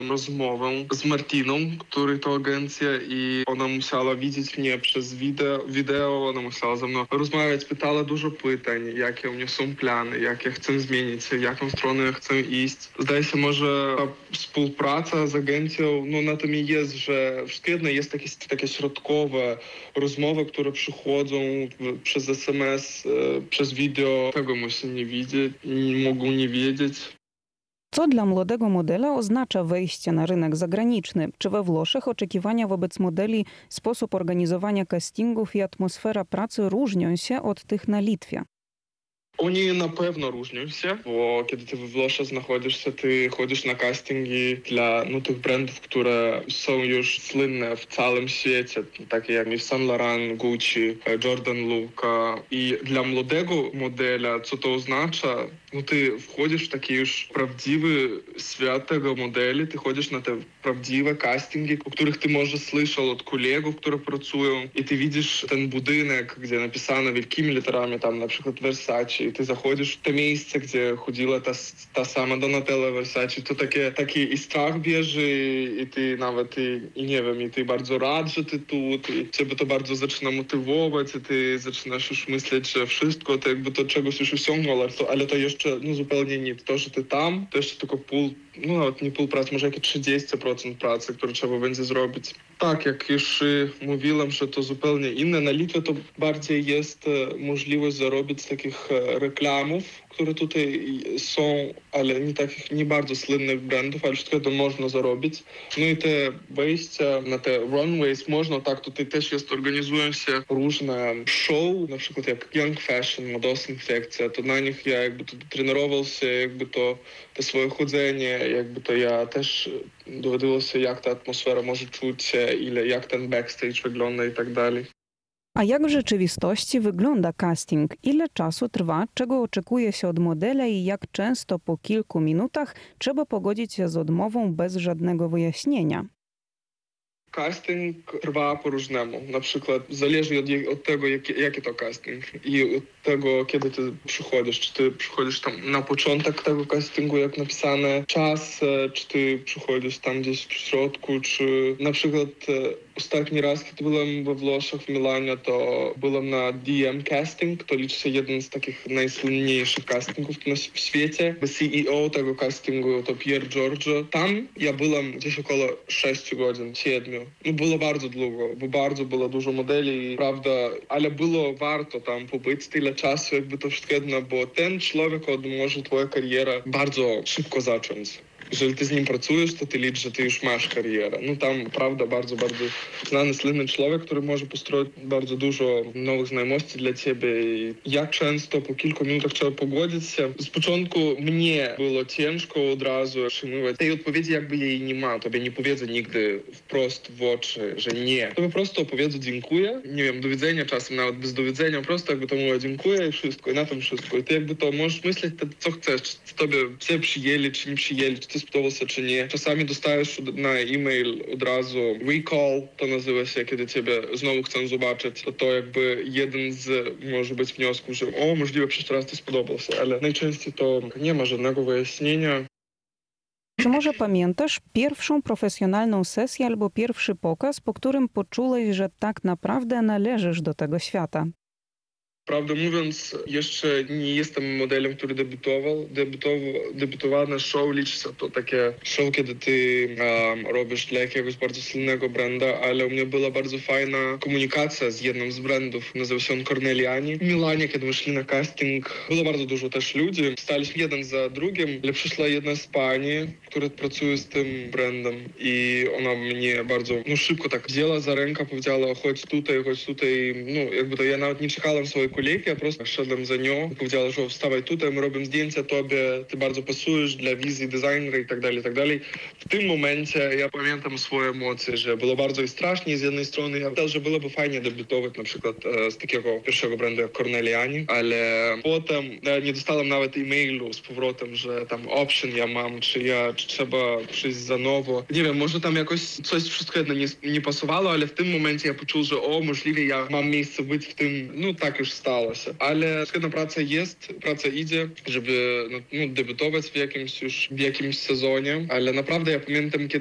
rozmowę z Martiną, który to agencja i ona musiała widzieć mnie przez wideo, ona musiała ze mną rozmawiać, pytała dużo pytań, jakie u mnie są plany, jak ja chcę zmienić, w jaką stronę ja chcę iść. Zdaje się, może ta współpraca z agencją, no na tym i jest, że wszystko jedno jest takie środkowe rozmowy, które przychodzą przez SMS, przez wideo. Tego musi nie widzieć, nie mogą nie wiedzieć. Co dla młodego modela oznacza wejście na rynek zagraniczny? Czy we Włoszech oczekiwania wobec modeli, sposób organizowania castingów i atmosfera pracy różnią się od tych na Litwie? Oni na pewno różnią się, bo kiedy ty we Włoszech znaходишься, ty chodzisz na castingi dla tych brandów, które są już słynne w całym świecie, takie jak Yves Saint Laurent, Gucci, Jordan Luca. I dla młodego modela, co to oznacza? Ty wchodzisz w taki już prawdziwy świat tego modeli, ty chodzisz na te prawdziwe castingi, o których ty może słyszał od kolegów, które pracują, i ty widzisz ten budynek, gdzie napisano wielkimi literami, tam na przykład Versace, i ty zachodzisz w to miejsce, gdzie chodziła ta sama Donatella Versace, to taki i strach bierze, i ty nawet, i nie wiem, i ty bardzo rad, że ty tu, i ciebie to bardzo zaczyna motywować, i ty zaczynasz już myśleć, że wszystko, to jakby to czegoś już osiągnął, ale to jeszcze zupełnie nie. To, że ty tam, to jeszcze tylko nawet nie pół pracy, może jakieś 30% pracy, które trzeba będzie zrobić. Tak, jak już mówiłem, że to zupełnie inne. Na Litwie to bardziej jest możliwość zarobić z takich reklamów, które tutaj są, ale nie bardzo słynnych brandów, ale wszystko to można zarobić. No i te wejścia na te runways można, tak, tutaj też organizują się różne show, na przykład jak Young Fashion, Modos Infekcja, to na nich ja jakby to trenował się, jakby to swoje chodzenie, jakby to ja też dowiedział się, jak ta atmosfera może czuć się, jak ten backstage wygląda i tak dalej. A jak w rzeczywistości wygląda casting? Ile czasu trwa? Czego oczekuje się od modela i jak często po kilku minutach trzeba pogodzić się z odmową bez żadnego wyjaśnienia? Casting trwa po różnemu. Na przykład zależy od tego, jaki to casting i od tego, kiedy ty przychodzisz. Czy ty przychodzisz tam na początek tego castingu, jak napisane czas, czy ty przychodzisz tam gdzieś w środku, czy na przykład ostatni raz, kiedy byłem we Włoszech, w Milanie, to byłem na DM Casting, to liczy się jeden z takich najsłynniejszych castingów w świecie. CEO tego castingu to Pier Giorgio. Tam ja byłem gdzieś około 6 godzin, 7. No było bardzo długo, bo bardzo było dużo modeli, prawda, ale było warto tam pobyć tyle czasu, jakby to wszystko jedno, bo ten człowiek może twoja kariera bardzo szybko zacząć. Jeżeli ty z nim pracujesz, to ty licz, że ty już masz karierę. No tam, prawda, bardzo, bardzo znany, słynny człowiek, który może postroić bardzo dużo nowych znajomości dla ciebie. I jak często po kilku minutach trzeba pogodzić się. Z początku mnie było ciężko od razu przyjmować. Tej odpowiedzi jakby jej nie ma. Tobie nie powiedzą nigdy wprost w oczy, że nie. Tobie po prostu opowiedzą dziękuję. Nie wiem, do widzenia, czasem nawet bez do widzenia. Prosto jakby to mówię dziękuję i wszystko. I na tym wszystko. I ty jakby to możesz myśleć, co chcesz. Czy tobie cię przyjęli, czy nie przyjęli, czy ty spodobał się, czy nie. Czasami dostajesz na e-mail od razu recall, to nazywa się, kiedy ciebie znowu chcą zobaczyć. To jakby jeden z, może być, wniosków, że możliwe jeszcze raz to spodobał się, ale najczęściej to nie ma żadnego wyjaśnienia. Czy może pamiętasz pierwszą profesjonalną sesję albo pierwszy pokaz, po którym poczułeś, że tak naprawdę należysz do tego świata? Prawdę mówiąc, jeszcze nie jestem modelem, który debiutowane show liczy się to takie show, kiedy ty robisz dla jakiegoś bardzo silnego branda, ale u mnie była bardzo fajna komunikacja z jednym z brandów, nazywa się on Corneliani. W Milanie, kiedy my szli na casting, było bardzo dużo też ludzi, staliśmy jeden za drugim, ale przyszła jedna z pani, która pracuje z tym brandem i ona mnie bardzo szybko tak wzięła za rękę, powiedziała chodź tutaj, jakby to ja nawet nie czekałem swojej kolegi, ja просто szedłem za nią, powiedziała, że wstawaj tutaj, my robimy zdjęcia tobie, ty bardzo pasujesz dla wizji designera i tak dalej, i tak dalej. W tym momencie ja pamiętam swoje emocje, że było bardzo strasznie z jednej strony, ja myślałem, że byłoby fajnie debiutować na przykład z takiego pierwszego brandu jak Corneliani, ale potem nie dostałem nawet e-mailu z powrotem, że tam option ja mam, czy trzeba przyjść za nowo. Nie wiem, może tam jakoś coś wszystko jedno nie pasowało, ale w tym momencie ja poczuł, że możliwie ja mam miejsce być w tym, tak już сталося. Але складна праця є, праця іде, щоб debiutować w jakimś sezonie. Ale naprawdę ja pamiętam, kiedy